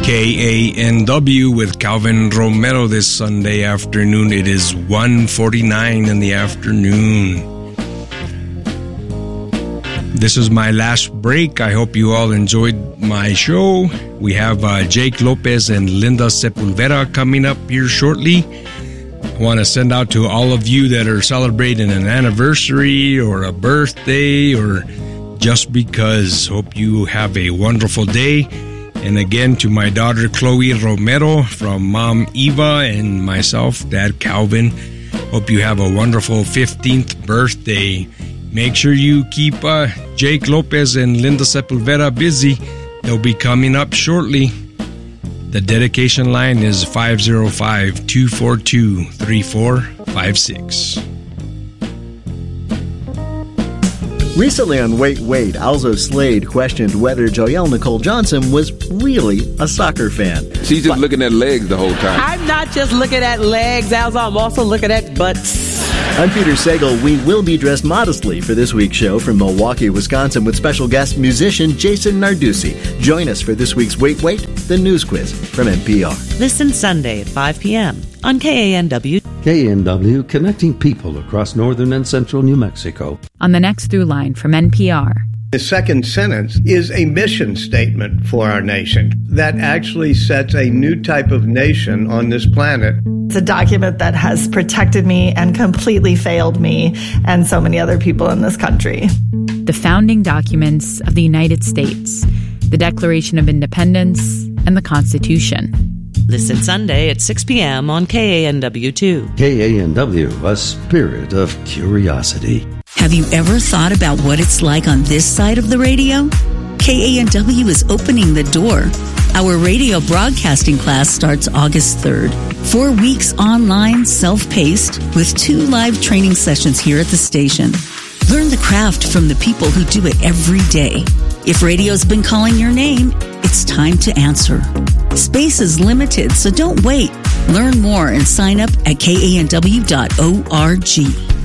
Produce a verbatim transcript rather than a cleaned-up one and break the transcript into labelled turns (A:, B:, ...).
A: K A N W with Calvin Romero this Sunday afternoon. It is one forty-nine in the afternoon. This is my last break. I hope you all enjoyed my show. We have uh, Jake Lopez and Linda Sepulveda coming up here shortly. I want to send out to all of you that are celebrating an anniversary or a birthday or just because. Hope you have a wonderful day. And again, to my daughter Chloe Romero from Mom Eva and myself, Dad Calvin, hope you have a wonderful fifteenth birthday. Make sure you keep uh, Jake Lopez and Linda Sepulveda busy. They'll be coming up shortly. The dedication line is five oh five, two four two, three four five six.
B: Recently on Wait, Wait, Alzo Slade questioned whether Joelle Nicole Johnson was really a soccer fan.
C: She's just but, looking at legs the whole time.
D: I'm not just looking at legs, Alzo. I'm also looking at butts.
B: I'm Peter Sagal. We will be dressed modestly for this week's show from Milwaukee, Wisconsin with special guest musician Jason Narducci. Join us for this week's Wait, Wait, the news quiz from N P R.
E: Listen Sunday at five p.m. on K A N W.
F: K A N W, connecting people across northern and central New Mexico.
G: On the next through line from N P R.
H: The second sentence is a mission statement for our nation that actually sets a new type of nation on this planet.
I: It's a document that has protected me and completely failed me and so many other people in this country.
G: The founding documents of the United States, the Declaration of Independence, and the Constitution.
E: Listen Sunday at six p.m. on K A N W two.
F: K A N W, a spirit of curiosity.
J: Have you ever thought about what it's like on this side of the radio? K A N W is opening the door. Our radio broadcasting class starts August third. Four weeks online, self-paced, with two live training sessions here at the station. Learn the craft from the people who do it every day. If radio's been calling your name, it's time to answer. Space is limited, so don't wait. Learn more and sign up at K A N W dot org.